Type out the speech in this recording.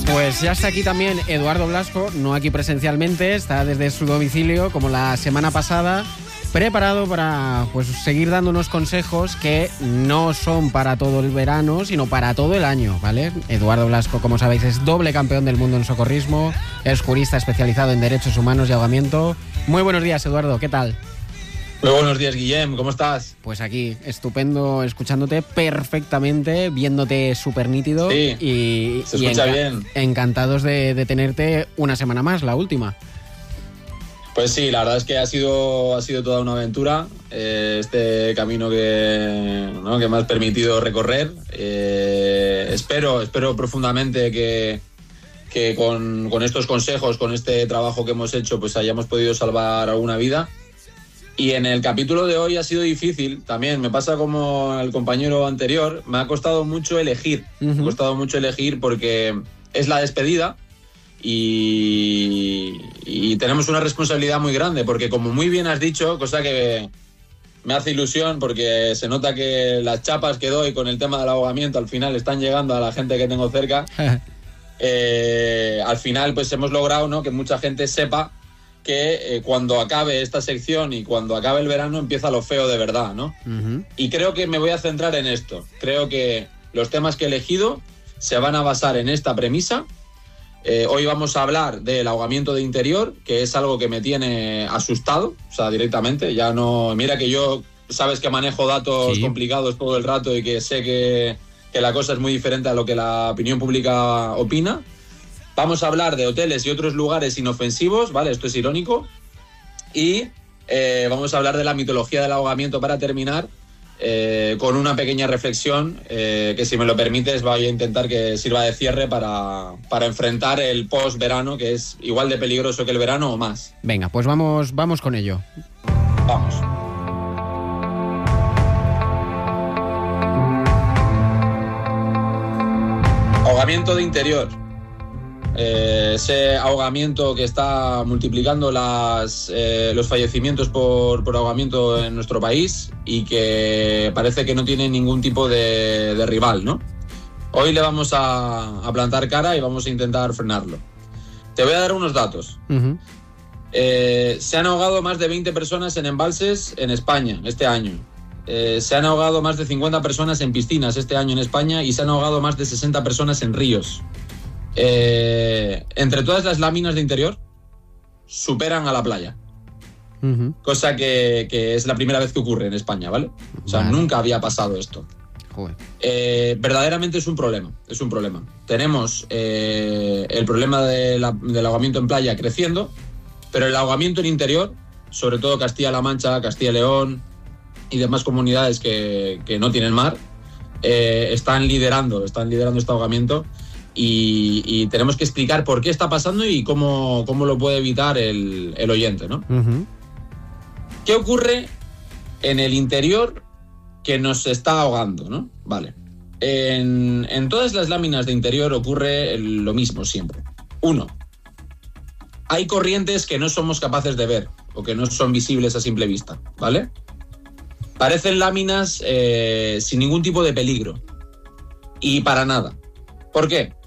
Pues ya está aquí también Eduardo Blasco, no aquí presencialmente, está desde su domicilio como la semana pasada, preparado para seguir dando unos consejos que no son para todo el verano, sino para todo el año, ¿vale? Eduardo Blasco, como sabéis, es doble campeón del mundo en socorrismo, es jurista especializado en derechos humanos y ahogamiento. Muy buenos días, Eduardo, ¿qué tal? Muy buenos días, Guillem, ¿cómo estás? Pues aquí, estupendo, escuchándote perfectamente, viéndote súper nítido. Sí, y se escucha bien. Encantados de tenerte una semana más, la última. Pues sí, la verdad es que ha sido toda una aventura este camino que me has permitido recorrer. Espero profundamente que con estos consejos, con este trabajo que hemos hecho, pues hayamos podido salvar alguna vida. Y en el capítulo de hoy ha sido difícil, también me pasa como al compañero anterior, me ha costado mucho elegir, Me ha costado mucho elegir porque es la despedida y tenemos una responsabilidad muy grande, porque como muy bien has dicho, cosa que me hace ilusión porque se nota que las chapas que doy con el tema del ahogamiento al final están llegando a la gente que tengo cerca. Al final pues hemos logrado, ¿no?, que mucha gente sepa que cuando acabe esta sección y cuando acabe el verano empieza lo feo de verdad, ¿no? Y creo que me voy a centrar en esto. Creo que los temas que he elegido se van a basar en esta premisa. Hoy vamos a hablar del ahogamiento de interior, que es algo que me tiene asustado, o sea, directamente. Ya no... Mira que yo, sabes que manejo datos complicados todo el rato y que sé que la cosa es muy diferente a lo que la opinión pública opina. Vamos a hablar de hoteles y otros lugares inofensivos, ¿vale? Esto es irónico. Y vamos a hablar de la mitología del ahogamiento para terminar, con una pequeña reflexión que, si me lo permites, voy a intentar que sirva de cierre para enfrentar el post-verano, que es igual de peligroso que el verano o más. Venga, pues vamos con ello. Vamos. Ahogamiento de interior. Ese ahogamiento que está multiplicando los fallecimientos por ahogamiento en nuestro país y que parece que no tiene ningún tipo de rival, ¿no? Hoy le vamos a plantar cara y vamos a intentar frenarlo. Te voy a dar unos datos. Se han ahogado más de 20 personas en embalses en España este año. Se han ahogado más de 50 personas en piscinas este año en España y se han ahogado más de 60 personas en ríos. Entre todas las láminas de interior superan a la playa. Cosa que es la primera vez que ocurre en España, ¿vale? O sea, nunca había pasado esto. Verdaderamente es un problema. Tenemos el problema del ahogamiento en playa creciendo, pero el ahogamiento en interior, sobre todo Castilla-La Mancha, Castilla y León y demás comunidades que no tienen mar, están liderando este ahogamiento. Y tenemos que explicar por qué está pasando y cómo lo puede evitar el oyente, ¿no? ¿Qué ocurre en el interior que nos está ahogando, ¿no? Vale. En todas las láminas de interior ocurre lo mismo siempre. 1. Hay corrientes que no somos capaces de ver o que no son visibles a simple vista, ¿vale? Parecen láminas sin ningún tipo de peligro. Y para nada. ¿Por qué?